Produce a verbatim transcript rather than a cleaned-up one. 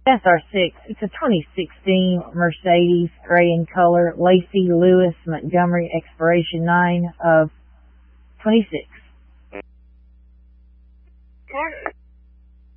S R six. It's a twenty sixteen Mercedes, gray in color, Lacey Lewis Montgomery, expiration nine of twenty-six. Okay.